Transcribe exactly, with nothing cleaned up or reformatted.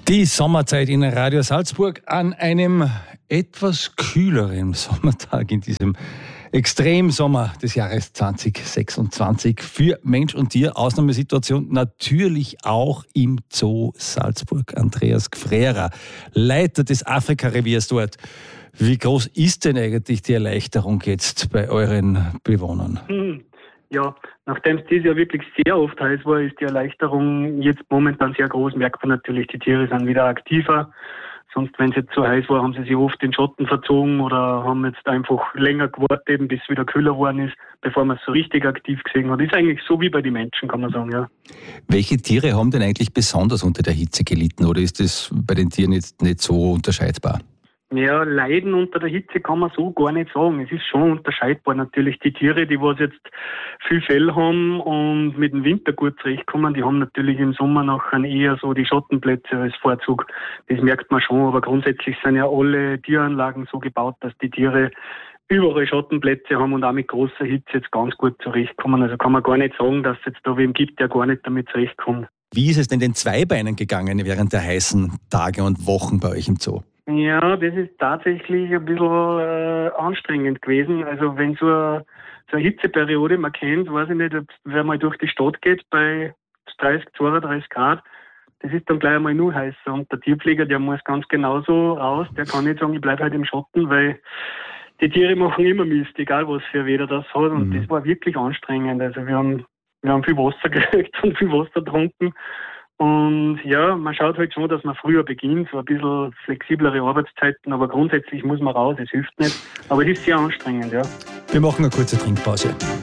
Die Sommerzeit in Radio Salzburg an einem etwas kühleren Sommertag in diesem Extremsommer des Jahres zwanzig sechsundzwanzig für Mensch und Tier. Ausnahmesituation natürlich auch im Zoo Salzburg. Andreas Gfrera, Leiter des Afrika-Reviers dort. Wie groß ist denn eigentlich die Erleichterung jetzt bei euren Bewohnern? Hm. Ja, nachdem es dieses Jahr wirklich sehr oft heiß war, ist die Erleichterung jetzt momentan sehr groß. Merkt man natürlich, die Tiere sind wieder aktiver. Sonst, wenn es jetzt so heiß war, haben sie sich oft in Schatten verzogen oder haben jetzt einfach länger gewartet, eben, bis es wieder kühler geworden ist, bevor man es so richtig aktiv gesehen hat. Ist eigentlich so wie bei den Menschen, kann man sagen, ja. Welche Tiere haben denn eigentlich besonders unter der Hitze gelitten oder ist das bei den Tieren jetzt nicht so unterscheidbar? Ja, Leiden unter der Hitze kann man so gar nicht sagen. Es ist schon unterscheidbar. Natürlich die Tiere, die was jetzt viel Fell haben und mit dem Winter gut zurechtkommen, die haben natürlich im Sommer nachher eher so die Schattenplätze als Vorzug. Das merkt man schon, aber grundsätzlich sind ja alle Tieranlagen so gebaut, dass die Tiere überall Schattenplätze haben und auch mit großer Hitze jetzt ganz gut zurechtkommen. Also kann man gar nicht sagen, dass es jetzt da wem gibt, der gar nicht damit zurechtkommt. Wie ist es denn den Zweibeinen gegangen während der heißen Tage und Wochen bei euch im Zoo? Ja, das ist tatsächlich ein bisschen äh, anstrengend gewesen. Also wenn so eine, so eine Hitzeperiode man kennt, weiß ich nicht, ob wer mal durch die Stadt geht bei dreißig, zweiunddreißig Grad, das ist dann gleich einmal nur heißer. Und der Tierpfleger, der muss ganz genauso raus, der kann nicht sagen, ich bleibe halt im Schatten, weil die Tiere machen immer Mist, egal was für Wetter das hat. Und mhm. das war wirklich anstrengend. Also wir haben, wir haben viel Wasser gekriegt und viel Wasser getrunken. Und ja, man schaut halt schon, dass man früher beginnt, so ein bisschen flexiblere Arbeitszeiten, aber grundsätzlich muss man raus, es hilft nicht. Aber es ist sehr anstrengend, ja. Wir machen eine kurze Trinkpause.